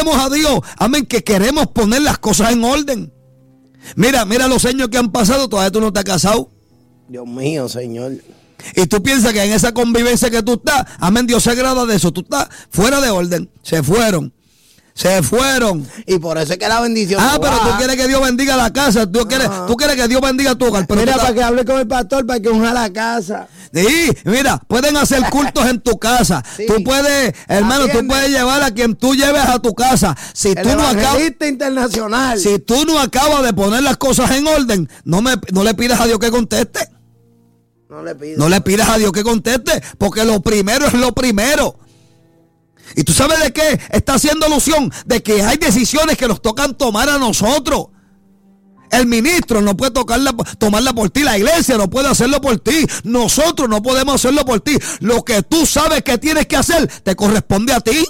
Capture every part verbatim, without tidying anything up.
sabemos a Dios, amén, que queremos poner las cosas en orden. Mira, mira los años que han pasado, todavía tú no te has casado. Dios mío, Señor. Y tú piensas que en esa convivencia que tú estás, amén, Dios se agrada de eso. Tú estás fuera de orden. Se fueron. Se fueron. Y por eso es que la bendición. Ah, no pero baja. Tú quieres que Dios bendiga la casa. Tú quieres, tú quieres que Dios bendiga tu hogar. Pero mira, estás... para que hable con el pastor, para que unja la casa. Sí, mira, pueden hacer cultos en tu casa. Sí. Tú puedes, hermano, Atiende. Tú puedes llevar a quien tú lleves a tu casa. Si el tú no acabas, internacional. Si tú no acabas de poner las cosas en orden, no, me, no le pidas a Dios que conteste. No le pidas. No le pidas a Dios que conteste, porque lo primero es lo primero. ¿Y tú sabes de qué está haciendo alusión? De que hay decisiones que nos tocan tomar a nosotros. El ministro no puede tocarla, tomarla por ti. La iglesia no puede hacerlo por ti. Nosotros no podemos hacerlo por ti. Lo que tú sabes que tienes que hacer te corresponde a ti.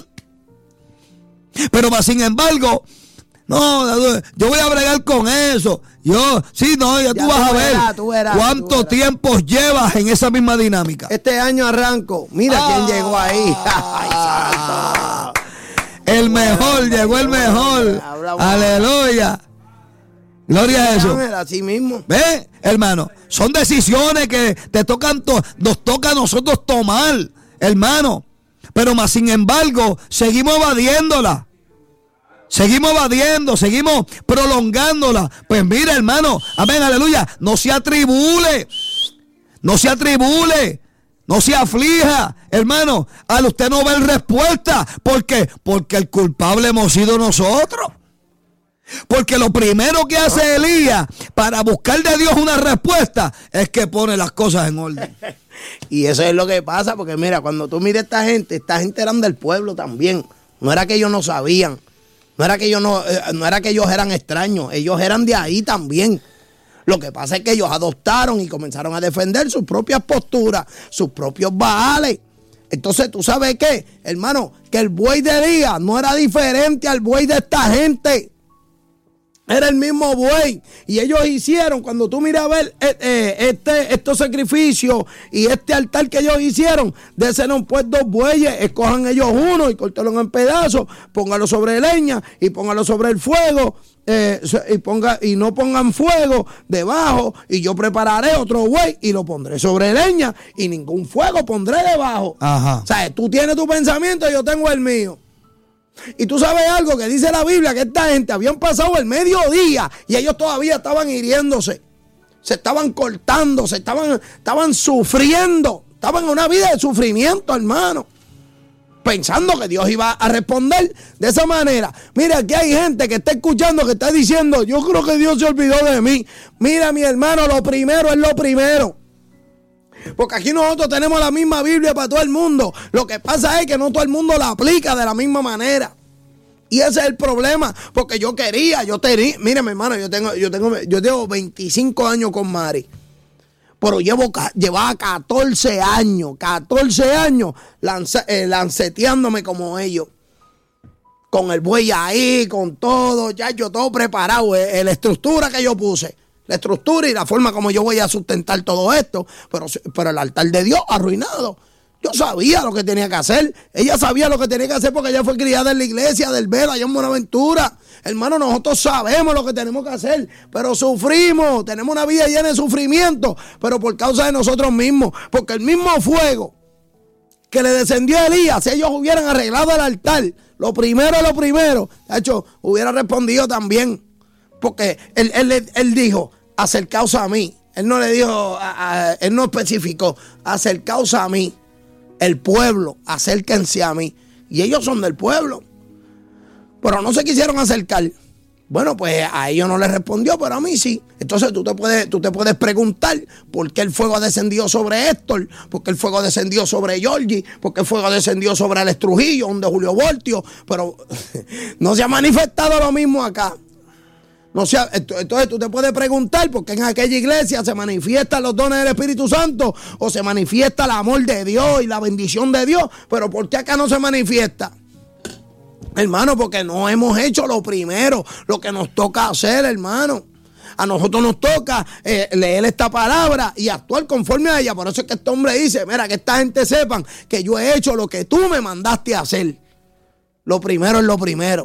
Pero más sin embargo, no, yo voy a bregar con eso. Yo, sí, no, ya, ya tú vas tú a ver verás, tú verás, cuánto tú verás. tiempo llevas en esa misma dinámica. Este año arranco. Mira ah, quién llegó ahí. Ah, el mejor, llegó el mejor. Aleluya. Gloria a eso. Así mismo. ¿Ve, hermano? Son decisiones que te tocan, to- nos toca a nosotros tomar, hermano. Pero más sin embargo, seguimos evadiéndola. Seguimos evadiendo, seguimos prolongándola. Pues mira, hermano, amén, aleluya. No se atribule, no se atribule, no se aflija, hermano. Al usted no ver respuesta. ¿Por qué? Porque el culpable hemos sido nosotros. Porque lo primero que hace Elías para buscar de Dios una respuesta es que pone las cosas en orden. Y eso es lo que pasa, porque mira, cuando tú miras a esta gente, esta gente eran del pueblo también. No era que ellos no sabían, no era que ellos no, eh, no era que ellos eran extraños, ellos eran de ahí también. Lo que pasa es que ellos adoptaron y comenzaron a defender sus propias posturas, sus propios baales. Entonces, ¿tú sabes qué, hermano? Que el buey de Elías no era diferente al buey de esta gente. Era el mismo buey. Y ellos hicieron, cuando tú miras a ver eh, eh, este, estos sacrificios y este altar que ellos hicieron, desen pues dos bueyes, escojan ellos uno y córtenlo en pedazos, póngalo sobre leña y póngalo sobre el fuego, eh, y, ponga, y no pongan fuego debajo, y yo prepararé otro buey y lo pondré sobre leña y ningún fuego pondré debajo. Ajá. O sea, tú tienes tu pensamiento y yo tengo el mío. Y tú sabes algo que dice la Biblia, que esta gente habían pasado el mediodía y ellos todavía estaban hiriéndose, se estaban cortando, se estaban, estaban sufriendo, estaban en una vida de sufrimiento, hermano, pensando que Dios iba a responder de esa manera. Mira, aquí hay gente que está escuchando, que está diciendo, yo creo que Dios se olvidó de mí. Mira, mi hermano, lo primero es lo primero. Porque aquí nosotros tenemos la misma Biblia para todo el mundo. Lo que pasa es que no todo el mundo la aplica de la misma manera. Y ese es el problema. Porque yo quería, yo tenía, mire mi hermano, yo tengo, yo tengo, yo tengo veinticinco años con Mari. Pero llevo, llevaba catorce años, catorce años lance, eh, lanceteándome como ellos. Con el buey ahí, con todo, ya yo todo preparado, eh, la estructura que yo puse. La estructura y la forma como yo voy a sustentar todo esto, pero, pero el altar de Dios arruinado. Yo sabía lo que tenía que hacer. Ella sabía lo que tenía que hacer porque ella fue criada en la iglesia del Velo, allá en Buenaventura. Hermano, nosotros sabemos lo que tenemos que hacer, pero sufrimos. Tenemos una vida llena de sufrimiento, pero por causa de nosotros mismos. Porque el mismo fuego que le descendió a Elías, si ellos hubieran arreglado el altar, lo primero, lo primero, de hecho, hubiera respondido también. Porque él, él, él dijo, acercaos a mí. Él no le dijo, a, a, él no especificó, acercaos a mí. El pueblo, acérquense a mí. Y ellos son del pueblo. Pero no se quisieron acercar. Bueno, pues a ellos no les respondió, pero a mí sí. Entonces tú te puedes, tú te puedes preguntar por qué el fuego descendió sobre Héctor, por qué el fuego descendió sobre Georgie, por qué el fuego descendió sobre Alex Trujillo, donde Julio Voltio. Pero no se ha manifestado lo mismo acá. No sea, entonces tú te puedes preguntar por qué en aquella iglesia se manifiestan los dones del Espíritu Santo o se manifiesta el amor de Dios y la bendición de Dios, pero ¿por qué acá no se manifiesta? Hermano, porque no hemos hecho lo primero, lo que nos toca hacer, hermano. A nosotros nos toca eh, leer esta palabra y actuar conforme a ella. Por eso es que este hombre dice, mira, que esta gente sepan que yo he hecho lo que tú me mandaste a hacer. Lo primero es lo primero.